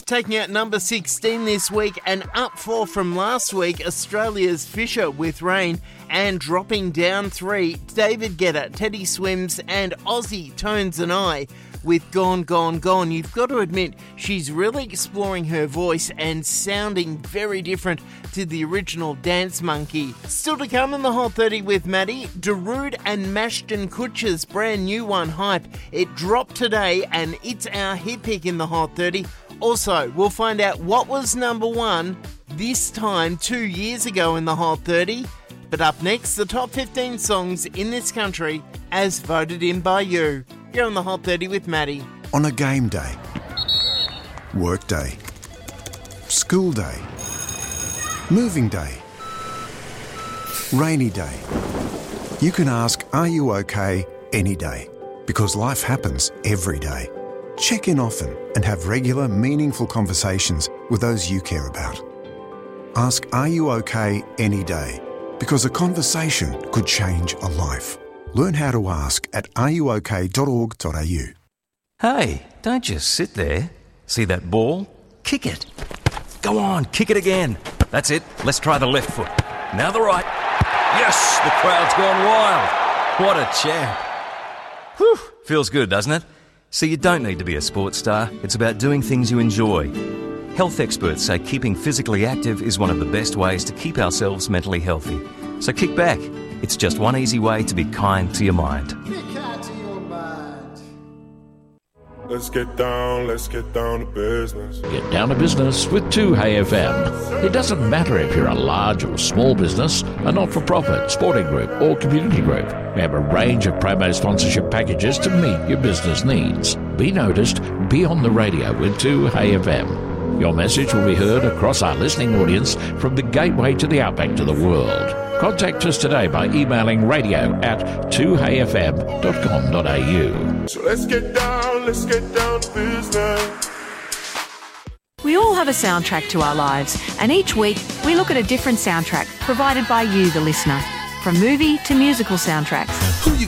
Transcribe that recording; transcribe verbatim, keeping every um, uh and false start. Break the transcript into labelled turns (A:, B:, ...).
A: taking out number sixteen this week and up four from last week, Australia's Fisher with Rain, and dropping down three, David Guetta, Teddy Swims and Aussie Tones and I with Gone, Gone, Gone. You've got to admit, she's really exploring her voice and sounding very different to the original Dance Monkey. Still to come in the Hot thirty with Maddie, Darude and Mashton Kutcher's brand new one, Hype. It dropped today and it's our hit pick in the Hot thirty. Also, we'll find out what was number one this time two years ago in the Hot thirty. But up next, the top fifteen songs in this country as voted in by you. You're on the Hot thirty with Maddie.
B: On a game day, work day, school day, moving day, rainy day. You can ask, are you okay, any day? Because life happens every day. Check in often and have regular, meaningful conversations with those you care about. Ask, are you okay, any day? Because a conversation could change a life. Learn how to ask at are you okay dot org dot a u.
C: Hey, don't just sit there. See that ball? Kick it. Go on, kick it again. That's it. Let's try the left foot. Now the right. Yes, the crowd's gone wild. What a champ. Whew, feels good, doesn't it? See, you don't need to be a sports star. It's about doing things you enjoy. Health experts say keeping physically active is one of the best ways to keep ourselves mentally healthy. So kick back. It's just one easy way to be kind to your mind.
D: Be kind to your mind.
E: Let's get down, let's get down to business.
F: Get down to business with two Hey F M. It doesn't matter if you're a large or small business, a not-for-profit, sporting group or community group. We have a range of promo sponsorship packages to meet your business needs. Be noticed, be on the radio with two Hey F M. Your message will be heard across our listening audience from the gateway to the outback to the world. Contact us today by emailing radio at two hey f m dot com dot a u.
E: So let's get down, let's get down to business.
G: We all have a soundtrack to our lives, and each week we look at a different soundtrack provided by you, the listener. From movie to musical soundtracks,